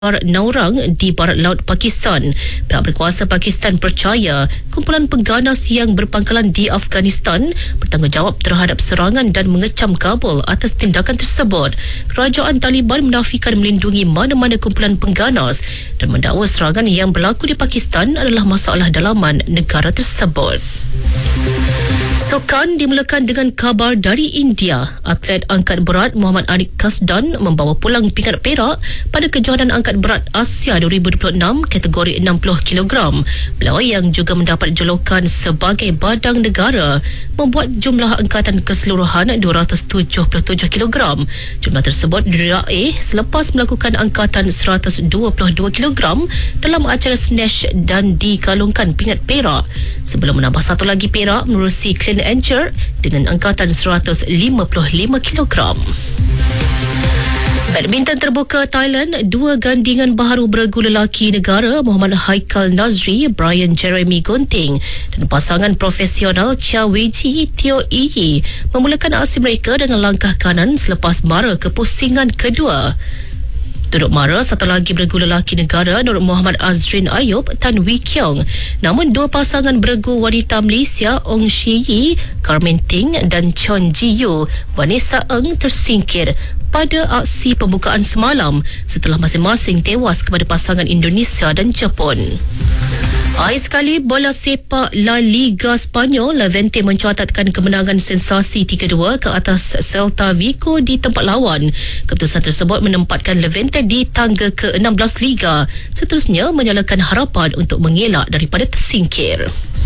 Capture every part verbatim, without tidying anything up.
Naurang di barat laut Pakistan. Pihak berkuasa Pakistan percaya kumpulan pengganas yang berpangkalan di Afghanistan bertanggungjawab terhadap serangan dan mengecam Kabul atas tindakan tersebut. Kerajaan Taliban menafikan melindungi mana-mana kumpulan pengganas dan mendakwa serangan yang berlaku di Pakistan adalah masalah dalaman negara tersebut. Sukan dimulakan dengan kabar dari India. Atlet angkat berat Muhammad Anik Kasdan membawa pulang pingat perak pada kejohanan angkat berat Asia dua ribu dua puluh enam kategori enam puluh kilogram. Beliau yang juga mendapat julukan sebagai badang negara membuat jumlah angkatan keseluruhan dua ratus tujuh puluh tujuh kilogram. Jumlah tersebut diraih selepas melakukan angkatan seratus dua puluh dua kilogram dalam acara snatch dan dikalungkan pingat perak. Sebelum menambah satu lagi perak menerusi clean and jerk dengan angkatan seratus lima puluh lima kilogram. Badminton terbuka Thailand, dua gandingan baharu beregu lelaki negara Muhammad Haikal Nazri, Brian Jeremy Gunting dan pasangan profesional Chia Wei-ji Teo Yi memulakan aksi mereka dengan langkah kanan selepas mara kepusingan kedua. Duduk mara satu lagi beregu lelaki negara Nur Muhammad Azrin Ayub Tan Wee Kiong. Namun dua pasangan beregu wanita Malaysia Ong Shih Yi, Carmen Ting dan Chon Ji Yu, Vanessa Eng tersingkir pada aksi pembukaan semalam setelah masing-masing tewas kepada pasangan Indonesia dan Jepun. Akhir sekali, bola sepak La Liga Spanyol, Levante mencatatkan kemenangan sensasi tiga dua ke atas Celta Vigo di tempat lawan. Keputusan tersebut menempatkan Levante di tangga ke enam belas Liga. Seterusnya menyalakan harapan untuk mengelak daripada tersingkir.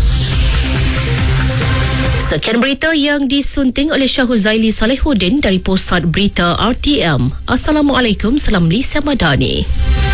Sekian berita yang disunting oleh Syahuzaili Salehuddin dari Pusat Berita R T M. Assalamualaikum, salam Malaysia Madani.